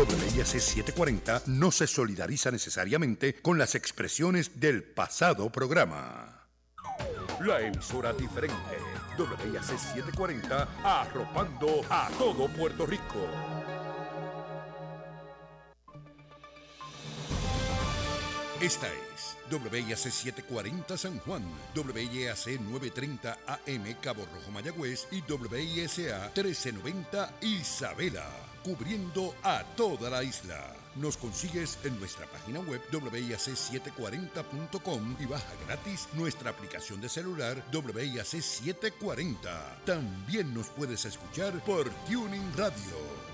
WIAC 740 no se solidariza necesariamente con las expresiones del pasado programa. La emisora diferente, WIAC 740, arropando a todo Puerto Rico. Esta es WIAC 740 San Juan, WIAC 930 AM Cabo Rojo Mayagüez y WISA 1390 Isabela, cubriendo a toda la isla. Nos consigues en nuestra página web WIAC740.com y baja gratis nuestra aplicación de celular WIAC 740. También nos puedes escuchar por Tuning Radio.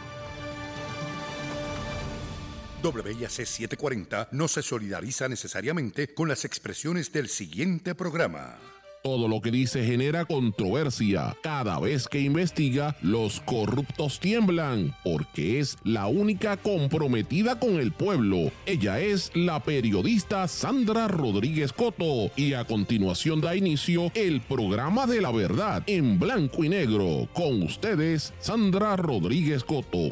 WIAC 740 no se solidariza necesariamente con las expresiones del siguiente programa. Todo lo que dice genera controversia. Cada vez que investiga, los corruptos tiemblan, porque es la única comprometida con el pueblo. Ella es la periodista Sandra Rodríguez Coto. Y a continuación da inicio el programa de la verdad en blanco y negro. Con ustedes, Sandra Rodríguez Coto.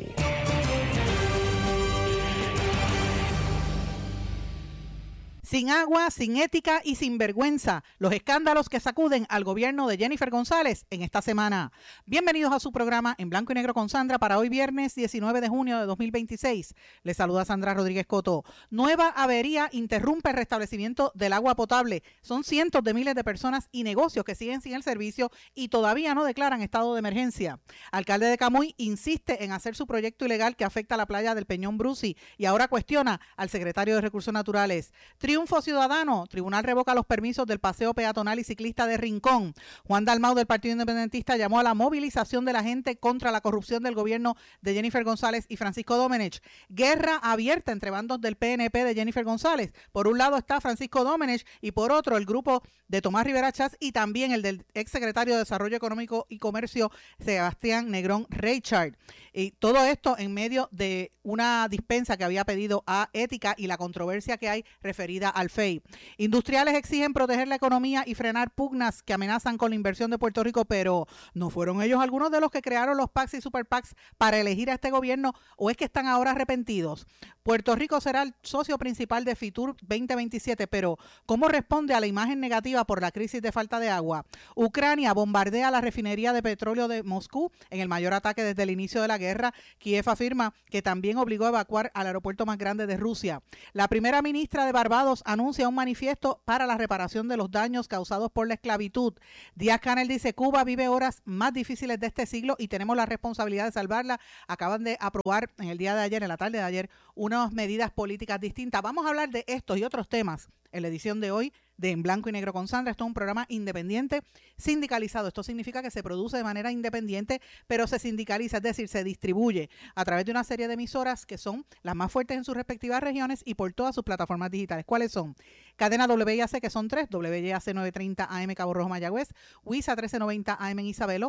Sin agua, sin ética y sin vergüenza, los escándalos que sacuden al gobierno de Jennifer González en esta semana. Bienvenidos a su programa En Blanco y Negro con Sandra para hoy viernes 19 de junio de 2026. Les saluda Sandra Rodríguez Coto. Nueva avería interrumpe el restablecimiento del agua potable. Son cientos de miles de personas y negocios que siguen sin el servicio y todavía no declaran estado de emergencia. Alcalde de Camuy insiste en hacer su proyecto ilegal que afecta a la playa del Peñón Brusi y ahora cuestiona al secretario de Recursos Naturales. Triunfo ciudadano, tribunal revoca los permisos del paseo peatonal y ciclista de Rincón. Juan Dalmau del Partido Independentista llamó a la movilización de la gente contra la corrupción del gobierno de Jennifer González y Francisco Domenech. Guerra abierta entre bandos del PNP de Jennifer González. Por un lado está Francisco Domenech y por otro el grupo de Tomás Rivera Chats y también el del exsecretario de Desarrollo Económico y Comercio Sebastián Negrón Reichard. Y todo esto en medio de una dispensa que había pedido a Ética y la controversia que hay referida al FEI. Industriales exigen proteger la economía y frenar pugnas que amenazan con la inversión de Puerto Rico, pero ¿no fueron ellos algunos de los que crearon los PACs y Super PACs para elegir a este gobierno o es que están ahora arrepentidos? Puerto Rico será el socio principal de Fitur 2027, pero ¿cómo responde a la imagen negativa por la crisis de falta de agua? Ucrania bombardea la refinería de petróleo de Moscú en el mayor ataque desde el inicio de la guerra. Kiev afirma que también obligó a evacuar al aeropuerto más grande de Rusia. La primera ministra de Barbados anuncia un manifiesto para la reparación de los daños causados por la esclavitud. Díaz-Canel dice: Cuba vive horas más difíciles de este siglo y tenemos la responsabilidad de salvarla. Acaban de aprobar en el día de ayer, en la tarde de ayer, unas medidas políticas distintas. Vamos a hablar de estos y otros temas en la edición de hoy de En Blanco y Negro con Sandra. Esto es un programa independiente, sindicalizado. Esto significa que se produce de manera independiente, pero se sindicaliza, es decir, se distribuye a través de una serie de emisoras que son las más fuertes en sus respectivas regiones y por todas sus plataformas digitales. ¿Cuáles son? Cadena WIAC, que son 3, WIAC 930 AM Cabo Rojo Mayagüez, WISA 1390 AM en Isabela,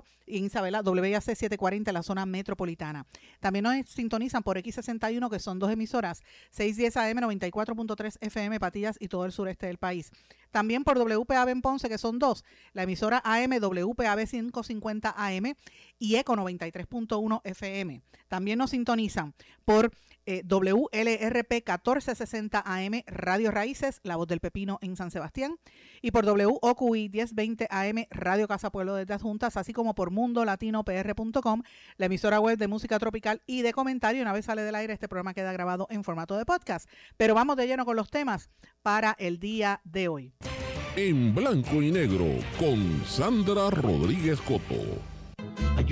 WIAC 740 en la zona metropolitana. También nos sintonizan por X61, que son 2 emisoras, 610 AM, 94.3 FM, Patillas y todo el sureste del país. También por WPAB en Ponce, que son 2, la emisora AM WPAB 550 AM y ECO 93.1 FM. También nos sintonizan por WLRP 1460 AM, Radio Raíces, La Voz del Pepino en San Sebastián, y por WOQI 1020 AM, Radio Casa Pueblo de las Juntas, así como por mundolatinopr.com, la emisora web de música tropical y de comentario. Una vez sale del aire, este programa queda grabado en formato de podcast. Pero vamos de lleno con los temas para el día de hoy. En Blanco y Negro con Sandra Rodríguez Coto. Hay